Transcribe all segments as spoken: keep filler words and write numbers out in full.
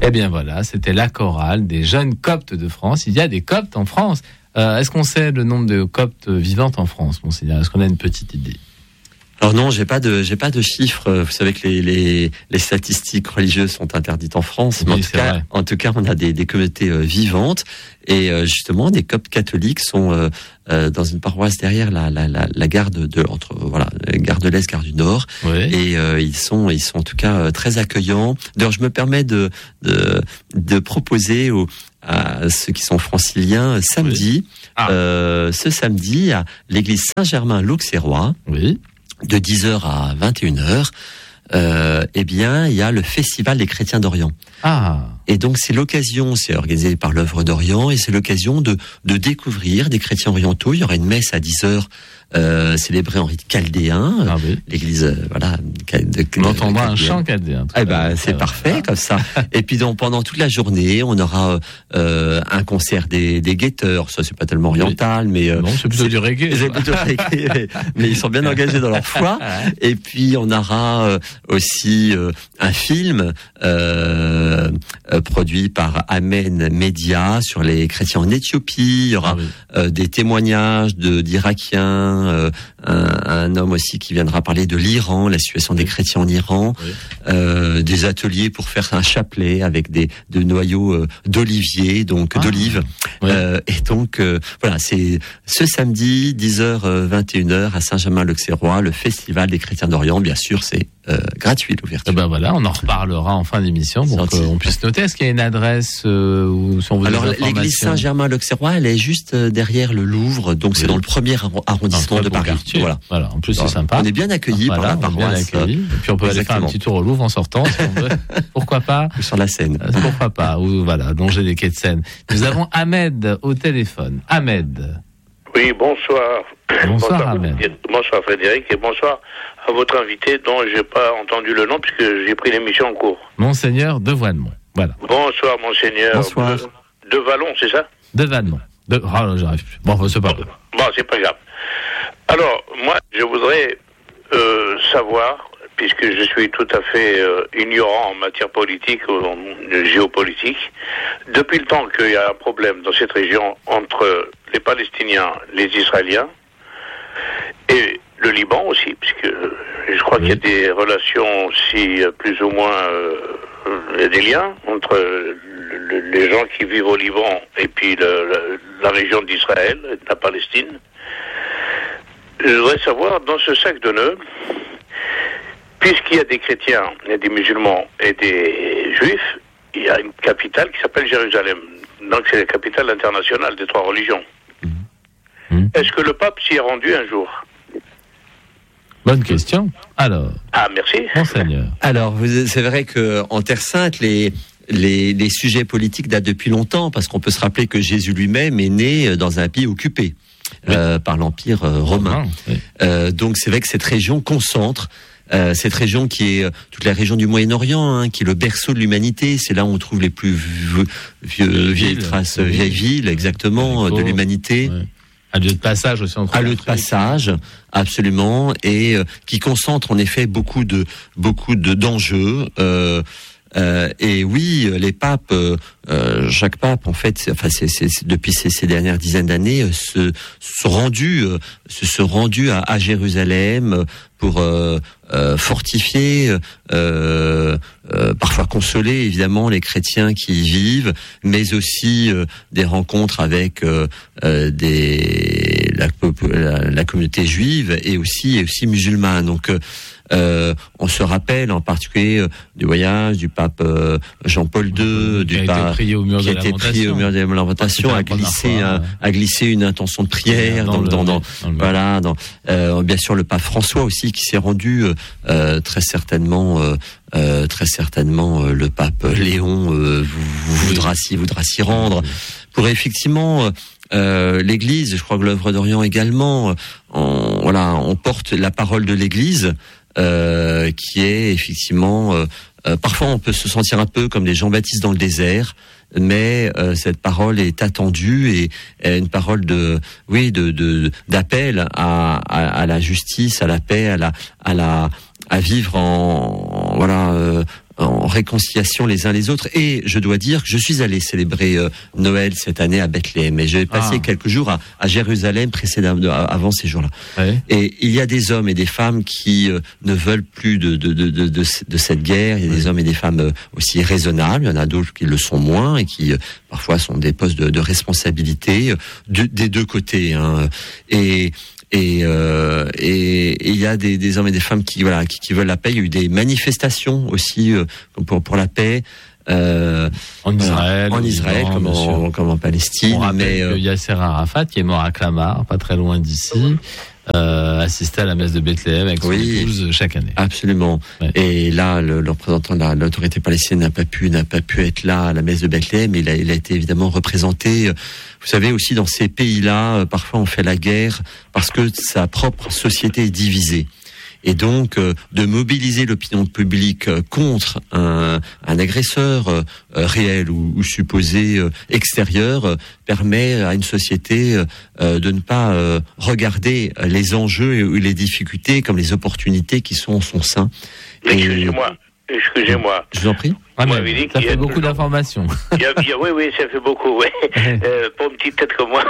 Eh bien voilà, c'était la chorale des jeunes coptes de France. Il y a des coptes en France. Euh, est-ce qu'on sait le nombre de coptes vivantes en France, monseigneur ? Est-ce qu'on a une petite idée ? Alors non, j'ai pas de j'ai pas de chiffres. Vous savez que les les, les statistiques religieuses sont interdites en France, mais oui, en tout cas vrai. en tout cas on a des des communautés euh, vivantes et euh, justement des coptes catholiques sont euh, euh, dans une paroisse derrière la la la, la gare de, de entre voilà gare de l'Est, gare du Nord, oui. et euh, ils sont ils sont en tout cas euh, très accueillants. D'ailleurs, je me permets de de de proposer aux à ceux qui sont franciliens samedi, oui. ah. euh, ce samedi à l'église Saint-Germain l'Auxerrois. Oui. De dix heures à vingt et une heures, euh, eh bien, il y a le Festival des chrétiens d'Orient. Ah. Et donc, c'est l'occasion, c'est organisé par l'œuvre d'Orient, et c'est l'occasion de, de découvrir des chrétiens orientaux. Il y aura une messe à dix heures, euh, célébrée en rite chaldéen. Ah oui. L'église, euh, voilà. De, on entendra un chant chaldéen. Eh ben, c'est parfait, comme ça. Et puis, donc, pendant toute la journée, on aura, euh, un concert des, des guetteurs. Ça, c'est pas tellement oriental, oui. mais, euh, non, c'est plutôt c'est, du reggae. C'est plutôt reggae, mais, mais ils sont bien engagés dans leur foi. Et puis, on aura, euh, aussi, euh, un film, euh, euh, produit par Amen Media sur les chrétiens en Éthiopie. Il y aura, ah oui. euh, des témoignages de, d'Irakiens, euh, un, un homme aussi qui viendra parler de l'Iran, la situation des chrétiens en Iran, oui. euh, des ateliers pour faire un chapelet avec des de noyaux euh, d'olivier, donc ah, d'olive. Oui. Euh, et donc euh, voilà, c'est ce samedi dix heures vingt et une heures à Saint-Germain-l'Auxerrois, le Festival des chrétiens d'Orient. Bien sûr, c'est euh, gratuit l'ouverture. Et ben voilà, on en reparlera en fin d'émission pour qu'on puisse noter. Est-ce qu'il y a une adresse euh, où si on veut Alors des informations ? L'église Saint-Germain-l'Auxerrois, elle est juste derrière le Louvre, donc oui. c'est dans le premier arrondissement de Paris. Quartier. Voilà. Voilà. En plus, alors, c'est sympa. On est bien accueillis voilà, par la paroisse. Bien accueillis. Et puis on peut Exactement. aller faire un petit tour au Louvre en sortant, si on veut. Pourquoi pas ? Sur la Seine. Pourquoi pas ? Ou voilà, longer les quais de Seine. Nous avons Ahmed au téléphone. Ahmed. Oui, bonsoir. Bonsoir, bonsoir Ahmed. Bonsoir Frédéric et bonsoir à votre invité dont j'ai pas entendu le nom puisque j'ai pris l'émission en cours. Monseigneur de Vannemont. Voilà. Bonsoir Monseigneur. Bonsoir. De, de Vallon, c'est ça ? De Vannemont. De... Oh, j'arrive plus. Bon, c'est pas grave. Bon, c'est pas grave. Alors, moi, je voudrais euh, savoir, puisque je suis tout à fait euh, ignorant en matière politique, en géopolitique, depuis le temps qu'il y a un problème dans cette région entre les Palestiniens, les Israéliens, et le Liban aussi, puisque je crois oui. qu'il y a des relations aussi plus ou moins, euh, il y a des liens entre le, le, les gens qui vivent au Liban et puis le, le, la région d'Israël, la Palestine. Je voudrais savoir, dans ce sac de nœuds, puisqu'il y a des chrétiens, il y a des musulmans et des juifs, il y a une capitale qui s'appelle Jérusalem. Donc c'est la capitale internationale des trois religions. Mmh. Est-ce que le pape s'y est rendu un jour ? Bonne question. Alors. Ah, merci. Monseigneur. Alors, vous, c'est vrai que en Terre Sainte, les, les, les sujets politiques datent depuis longtemps, parce qu'on peut se rappeler que Jésus lui-même est né dans un pays occupé oui. euh, par l'Empire euh, romain. Oui. Euh, donc, c'est vrai que cette région concentre. Euh, cette région qui est euh, toute la région du Moyen-Orient, hein, qui est le berceau de l'humanité. C'est là où on trouve les plus vieux, vieux, vieilles traces, oui. vieilles villes, exactement, de l'humanité. Oui. Un lieu de passage aussi entre un lieu de passage, absolument, et euh, qui concentre en effet beaucoup de beaucoup de d'enjeux. Euh, euh, et oui, les papes, euh, chaque pape, en fait, c'est, enfin, c'est, c'est, c'est depuis ces, ces dernières dizaines d'années, se sont rendus, euh, se sont rendus à, à Jérusalem pour euh, euh, fortifier, euh, euh, parfois consoler évidemment les chrétiens qui y vivent, mais aussi euh, des rencontres avec euh, euh, des la, la, la communauté juive et aussi et aussi musulmane. Donc euh, Euh, on se rappelle en particulier euh, du voyage du pape euh, Jean-Paul deux, du pape qui a été pris au mur de la lamentation, a glissé, un, a glissé une intention de prière dans, dans, dans, dans, dans voilà, dans, euh, bien sûr le pape François aussi qui s'est rendu euh, très certainement, euh, euh, très certainement euh, le pape Léon euh, voudra s'y voudra s'y rendre pour effectivement. Euh, Euh, l'Église, je crois que l'œuvre d'Orient également, on, voilà, on porte la parole de l'Église, euh, qui est effectivement, euh, euh, parfois on peut se sentir un peu comme les Jean-Baptiste dans le désert, mais euh, cette parole est attendue et est une parole de, oui, de, de d'appel à, à, à la justice, à la paix, à la, à la, à vivre en, voilà, euh, en réconciliation les uns les autres. Et je dois dire que je suis allé célébrer euh, Noël cette année à Bethléem. Et j'ai passé ah. quelques jours à, à Jérusalem précédemment, avant ces jours-là. Ouais. Et il y a des hommes et des femmes qui euh, ne veulent plus de, de, de, de, de, de cette guerre. Il y a des ouais. hommes et des femmes euh, aussi raisonnables. Il y en a d'autres qui le sont moins et qui euh, parfois sont des postes de, de responsabilité euh, de, des deux côtés. Hein. Et Et euh, et il y a des, des hommes et des femmes qui voilà qui, qui veulent la paix. Il y a eu des manifestations aussi euh, pour pour la paix euh, en Israël, en Israël comme, en, comme en Palestine. On rappelle mais euh, que Yasser Arafat, qui est mort à Clamart, pas très loin d'ici, euh, assistait à la messe de Bethléem avec son oui, épouse chaque année. Absolument. Ouais. Et là, le, le représentant de la, l'autorité palestinienne n'a pas pu n'a pas pu être là à la messe de Bethléem. Il a, il a été évidemment représenté. Vous savez aussi dans ces pays-là, parfois on fait la guerre parce que sa propre société est divisée. Et donc, euh, de mobiliser l'opinion publique euh, contre un, un agresseur euh, réel ou, ou supposé euh, extérieur euh, permet à une société euh, de ne pas euh, regarder les enjeux et les difficultés comme les opportunités qui sont en son sein. Excusez-moi. Excusez-moi. Je vous en prie. Ah, mais ça fait beaucoup toujours... d'informations. Il y a, il y a, oui, oui, ça fait beaucoup, oui. euh, pour une petite tête comme moi.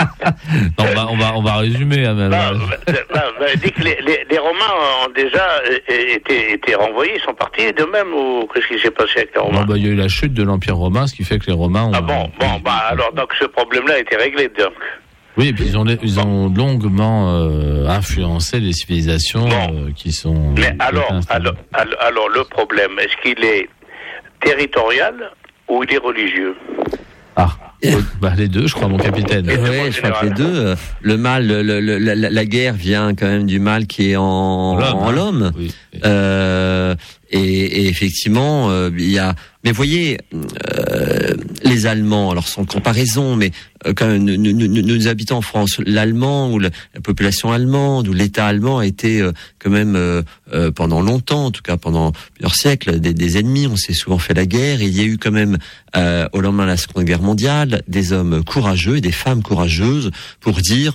non, on, va, on, va, on va résumer. Hein, même. Bah, bah, bah, bah, dit que les, les, les Romains ont déjà été, été renvoyés, ils sont partis d'eux-mêmes, ou qu'est-ce qui s'est passé avec les Romains? Non, bah, il y a eu la chute de l'Empire romain, ce qui fait que les Romains ont... Ah bon, bon, bah alors donc ce problème-là a été réglé, donc. Oui, et puis ils ont, ils ont longuement euh, influencé les civilisations bon. euh, qui sont... Mais alors, alors, alors, alors, le problème, est-ce qu'il est territorial ou il est religieux? Ah, bah, les deux, je crois, mon capitaine. Oui, je crois que les deux. Le mal, le, le, la, la guerre vient quand même du mal qui est en l'homme. En l'homme. Oui, oui. Euh, et, et effectivement, euh, il y a... Mais voyez, euh, les Allemands, alors sans comparaison, mais euh, quand même, nous, nous, nous, nous habitons en France, l'allemand ou la, la population allemande ou l'État allemand a été euh, quand même euh, euh, pendant longtemps, en tout cas pendant plusieurs siècles, des, des ennemis. On s'est souvent fait la guerre. Et il y a eu quand même, euh, au lendemain de la Seconde Guerre mondiale, des hommes courageux et des femmes courageuses pour dire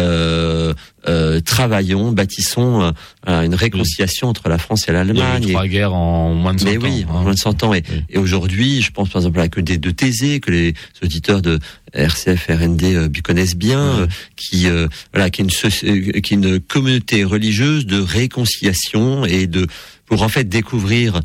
euh, euh, travaillons, bâtissons euh, une réconciliation oui. entre la France et l'Allemagne. Il y a eu trois et... guerres en moins de cent mais ans. Mais oui, hein. en moins de cent ans. Et, oui. et aujourd'hui, je pense par exemple à la Côte de Thésée, que les auditeurs de R C F, R N D euh, connaissent bien, oui. euh, qui euh, voilà, qui est une euh, qui est une communauté religieuse de réconciliation et de pour en fait découvrir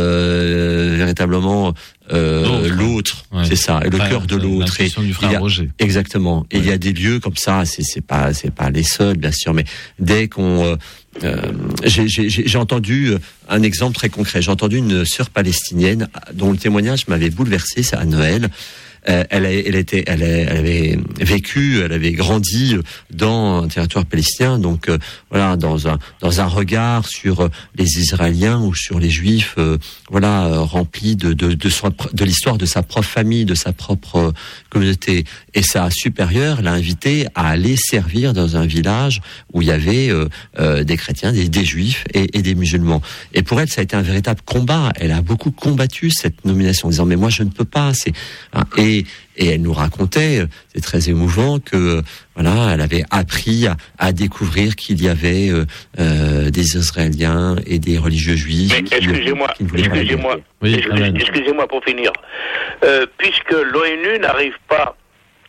euh, véritablement euh, l'autre, l'autre ouais. c'est ça, et le ouais, cœur de l'autre. Et du frère il y a, Roger. Exactement. Et ouais. il y a des lieux comme ça. C'est, c'est pas, c'est pas les seuls, bien sûr, mais dès qu'on, euh, euh, j'ai, j'ai, j'ai entendu un exemple très concret. J'ai entendu une sœur palestinienne dont le témoignage m'avait bouleversé. C'est à Noël. Euh, elle, a, elle, était, elle, a, elle avait vécu, elle avait grandi dans un territoire palestinien, donc euh, voilà, dans un dans un regard sur les Israéliens ou sur les Juifs, euh, voilà, euh, rempli de de de, son, de l'histoire de sa propre famille, de sa propre communauté. Et sa supérieure l'a invité à aller servir dans un village où il y avait euh, euh, des chrétiens, des, des Juifs et, et des musulmans. Et pour elle, ça a été un véritable combat. Elle a beaucoup combattu cette nomination, en disant mais moi je ne peux pas. C'est hein, et Et elle nous racontait, c'est très émouvant, que voilà, elle avait appris à, à découvrir qu'il y avait euh, euh, des Israéliens et des religieux juifs. Mais excusez-moi, qui, qui excusez-moi, oui, excusez, excusez-moi pour finir. Euh, puisque l'ONU n'arrive pas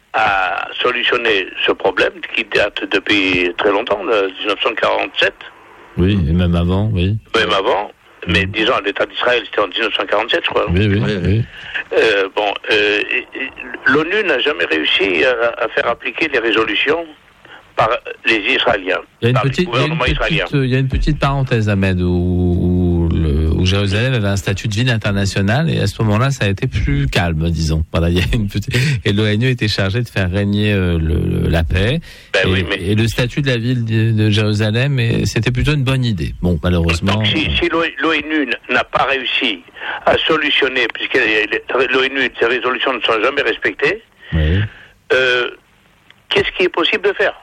à solutionner ce problème qui date depuis très longtemps, de dix-neuf cent quarante-sept. Oui, et même avant, oui. Même avant. Mais disons, l'État d'Israël, c'était en dix-neuf cent quarante-sept, je crois. Oui, oui, oui. oui. Euh, bon, euh, l'ONU n'a jamais réussi à, à faire appliquer les résolutions par les Israéliens. Il y a une, petite, il y a une, petite, il y a une petite parenthèse, Ahmed, où, où, le, où Jérusalem avait un statut de ville internationale, et à ce moment-là, ça a été plus calme, disons. Voilà, il y a une petite, et l'ONU était chargée de faire régner euh, le, la paix. Ben et, oui, mais... et le statut de la ville de, de Jérusalem, et c'était plutôt une bonne idée. Bon, malheureusement. Donc, si, si l'ONU n'a pas réussi à solutionner, puisque l'ONU, ses résolutions ne sont jamais respectées, oui. euh, qu'est-ce qui est possible de faire?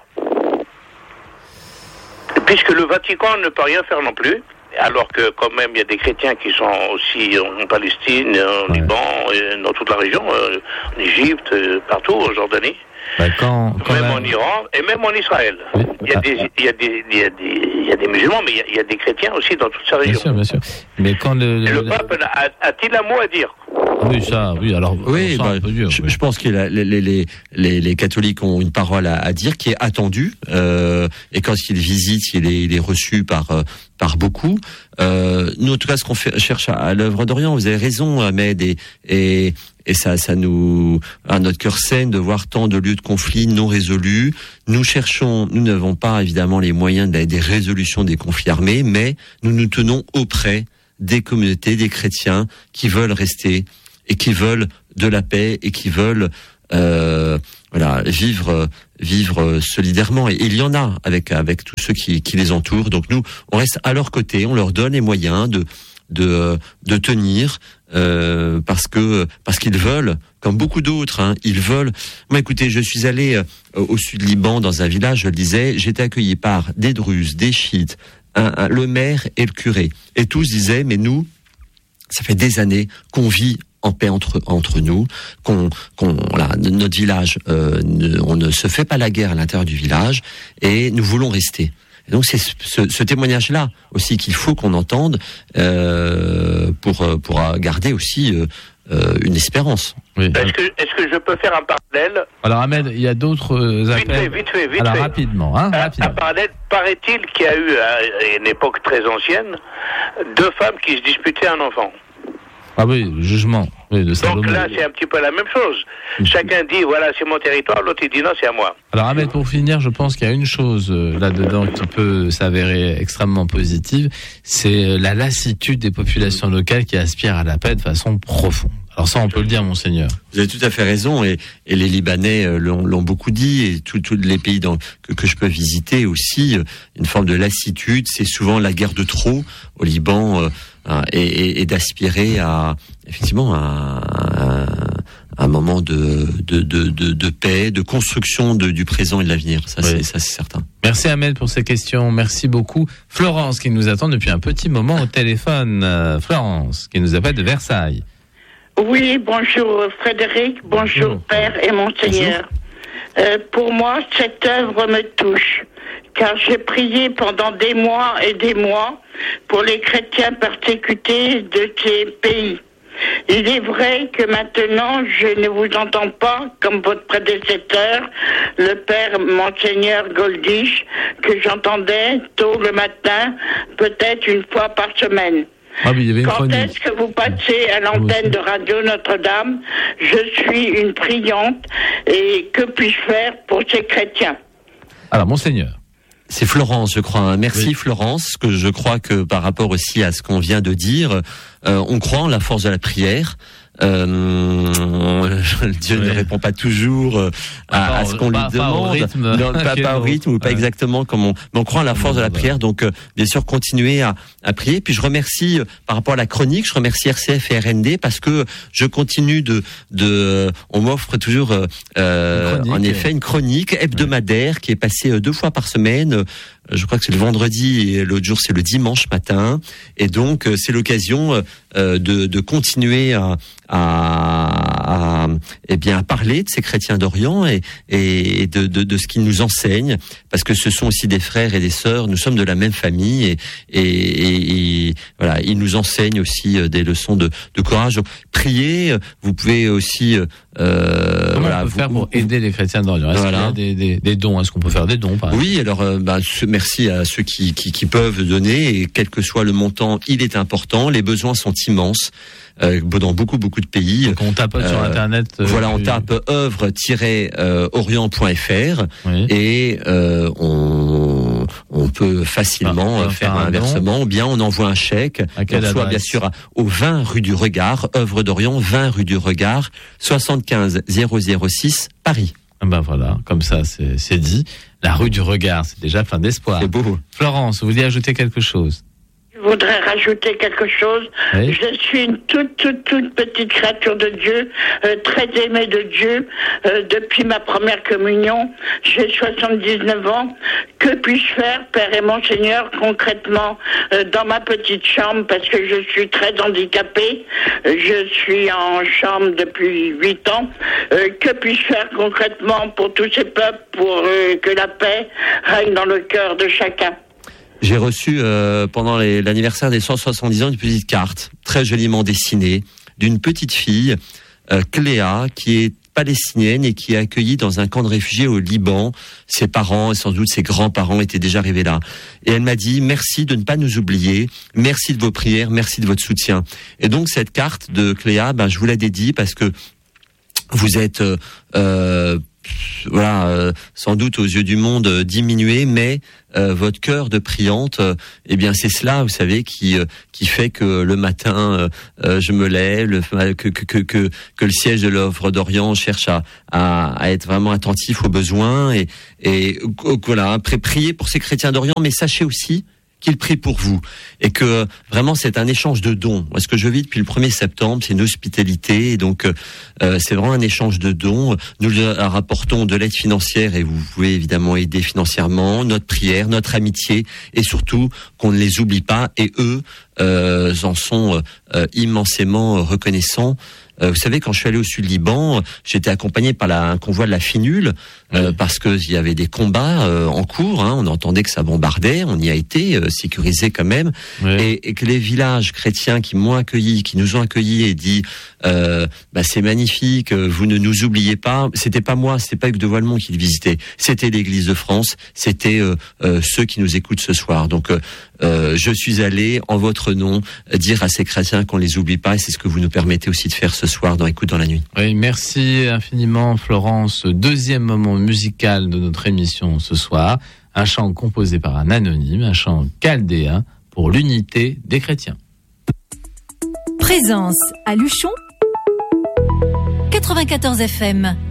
Puisque le Vatican ne peut rien faire non plus, alors que quand même il y a des chrétiens qui sont aussi en Palestine, en ouais. Liban, et dans toute la région, en Égypte, partout, en Jordanie, bah quand, quand même, même en Iran et même en Israël. Oui. Il y a des, il y a des, il y a des, il y a des musulmans, mais il y a, il y a des chrétiens aussi dans toute sa région. Bien sûr, bien sûr. Mais quand le, le, le pape a, a-t-il un mot à dire? Oui, ça, oui. Alors, oui, bah, dur, je, oui. je pense que la, les, les, les, les catholiques ont une parole à, à dire qui est attendue. Euh, et quand il visite, il est, il est reçu par par beaucoup. Euh, nous, en tout cas, ce qu'on fait, cherche à, à l'œuvre d'Orient, vous avez raison, Ahmed, et, et, et ça, ça nous, à notre cœur saigne de voir tant de lieux de conflits non résolus. Nous cherchons, nous n'avons pas évidemment les moyens de, des résolutions des conflits armés, mais nous nous tenons auprès des communautés, des chrétiens qui veulent rester et qui veulent de la paix et qui veulent euh, voilà vivre vivre solidairement. Et, et il y en a avec avec tous ceux qui, qui les entourent. Donc nous, on reste à leur côté, on leur donne les moyens de de de tenir euh, parce que parce qu'ils veulent, comme beaucoup d'autres, hein, ils veulent. Moi, écoutez, je suis allé euh, au sud Liban dans un village, je le disais, j'étais accueilli par des Druzes, des Chiites, un, un, le maire et le curé, et tous disaient mais nous, ça fait des années qu'on vit en paix entre entre nous, qu'on qu'on là, notre village, euh, ne, on ne se fait pas la guerre à l'intérieur du village et nous voulons rester. Et donc c'est ce, ce témoignage-là aussi qu'il faut qu'on entende euh, pour pour garder aussi euh, euh, une espérance. Oui. Est-ce que est-ce que je peux faire un parallèle? Alors Ahmed, il y a d'autres appels. Vite fait, vite fait, vite Alors fait. rapidement, hein, un, rapidement. Un parallèle, paraît-il qu'il y a eu à une époque très ancienne deux femmes qui se disputaient un enfant. Ah oui, le jugement. Oui, de Salomon. Donc là, c'est un petit peu la même chose. Chacun dit, voilà, c'est mon territoire, l'autre il dit, non, c'est à moi. Alors Ahmed, pour finir, je pense qu'il y a une chose euh, là-dedans qui peut s'avérer extrêmement positive, c'est la lassitude des populations locales qui aspirent à la paix de façon profonde. Alors ça, on peut le dire, monseigneur. Vous avez tout à fait raison, et, et les Libanais euh, l'ont, l'ont beaucoup dit, et tous les pays dans, que, que je peux visiter aussi, euh, une forme de lassitude, c'est souvent la guerre de trop au Liban, euh, et, et, et d'aspirer à effectivement à, à, à un moment de, de, de, de, de paix, de construction de, du présent et de l'avenir. Ça, oui. c'est, ça, c'est certain. Merci Ahmed pour ces questions. Merci beaucoup. Florence qui nous attend depuis un petit moment au téléphone. Euh, Florence qui nous appelle de Versailles. Oui, bonjour Frédéric, bonjour, bonjour. Père et Monseigneur. Euh, pour moi, cette œuvre me touche, car j'ai prié pendant des mois et des mois pour les chrétiens persécutés de ces pays. Il est vrai que maintenant, je ne vous entends pas comme votre prédécesseur, le Père Monseigneur Goldish, que j'entendais tôt le matin, peut-être une fois par semaine. Ah oui, il y avait une Quand chronique. est-ce que vous passez à l'antenne de Radio Notre-Dame? Je suis une priante et que puis-je faire pour ces chrétiens? Alors, Monseigneur. C'est Florence, je crois. Merci oui. Florence, que je crois que par rapport aussi à ce qu'on vient de dire, euh, on croit en la force de la prière. Euh, Dieu oui. ne répond pas toujours euh, à, pas, à ce qu'on pas, lui pas demande, au rythme, non, pas, pas au rythme ou pas ouais. exactement comme on, mais on croit en la force de la prière. Donc, euh, bien sûr, continuer à, à prier. Puis je remercie euh, par rapport à la chronique, je remercie R C F et R N D parce que je continue de, de, on m'offre toujours, euh, en effet, une chronique hebdomadaire ouais. qui est passée euh, deux fois par semaine. Je crois que c'est le vendredi et l'autre jour c'est le dimanche matin. Et donc c'est l'occasion euh, de, de continuer à, à, à, eh bien, à parler de ces chrétiens d'Orient et, et de, de, de ce qu'ils nous enseignent, parce que ce sont aussi des frères et des sœurs. Nous sommes de la même famille et, et, et, et voilà, ils nous enseignent aussi des leçons de, de courage. Donc, priez. Vous pouvez aussi Euh, Comment voilà, on peut vous, faire pour vous, aider les chrétiens d'Orient? Est-ce voilà. qu'il y a des, des, des dons? Est-ce qu'on peut faire des dons par exemple? Oui, alors euh, bah, ce, merci à ceux qui, qui, qui peuvent donner, et quel que soit le montant, il est important. Les besoins sont immenses euh, dans beaucoup beaucoup de pays. Donc on tape euh, sur internet. Euh, voilà, on tape œuvre tiret orient point f r oui. et euh, on on peut facilement ah, faire, faire un, un versement, ou bien on envoie un chèque. On soit bien sûr au vingt rue du Regard, œuvre d'Orient, vingt rue du Regard, soixante-quinze zéro zéro six Paris. Ben voilà, comme ça c'est, c'est dit. La rue du Regard, c'est déjà plein d'espoir. C'est beau. Florence, vous vouliez ajouter quelque chose? Je voudrais rajouter quelque chose. Oui. Je suis une toute, toute, toute petite créature de Dieu, euh, très aimée de Dieu, euh, depuis ma première communion. J'ai soixante-dix-neuf ans. Que puis-je faire, Père et Monseigneur, concrètement, euh, dans ma petite chambre, parce que je suis très handicapée. Euh, je suis en chambre depuis huit ans. Euh, que puis-je faire concrètement pour tous ces peuples, pour euh, que la paix règne dans le cœur de chacun? j'ai reçu euh, pendant les, l'anniversaire des cent soixante-dix ans une petite carte très joliment dessinée d'une petite fille, euh, Cléa, qui est palestinienne et qui est accueillie dans un camp de réfugiés au Liban. Ses parents et sans doute ses grands-parents étaient déjà arrivés là. Et elle m'a dit merci de ne pas nous oublier, merci de vos prières, merci de votre soutien. Et donc cette carte de Cléa, ben je vous la dédie parce que vous êtes euh, euh, voilà, euh, sans doute aux yeux du monde euh, diminué, mais euh, votre cœur de priante, euh, eh bien c'est cela, vous savez, qui euh, qui fait que le matin euh, je me lève, le, que, que que que que le siège de l'œuvre d'Orient cherche à, à à être vraiment attentif aux besoins et et voilà, après prier pour ces chrétiens d'Orient, mais sachez aussi qu'il prie pour vous et que vraiment c'est un échange de dons. Moi, ce que je vis depuis le premier septembre, c'est une hospitalité et donc euh, c'est vraiment un échange de dons. Nous leur rapportons de l'aide financière et vous pouvez évidemment aider financièrement, notre prière, notre amitié et surtout qu'on ne les oublie pas et eux euh, en sont euh, immensément reconnaissants. Euh, vous savez, quand je suis allé au sud Liban, j'étais accompagné par la, un convoi de la FINUL euh, oui. parce que il y avait des combats euh, en cours. Hein, on entendait que ça bombardait. On y a été euh, sécurisé quand même, oui. et, et que les villages chrétiens qui m'ont accueilli, qui nous ont accueillis et dit euh, bah, c'est magnifique, vous ne nous oubliez pas. C'était pas moi, c'était pas Hugues de Voilemont qui le visitait. C'était l'Église de France. C'était euh, euh, ceux qui nous écoutent ce soir. Donc euh, euh, je suis allé en votre nom dire à ces chrétiens qu'on les oublie pas et c'est ce que vous nous permettez aussi de faire ce soir dans Écoute dans la nuit. Oui, merci infiniment Florence. Deuxième moment musical de notre émission ce soir, un chant composé par un anonyme, un chant chaldéen pour l'unité des chrétiens. Présence à Luchon, quatre-vingt-quatorze F M.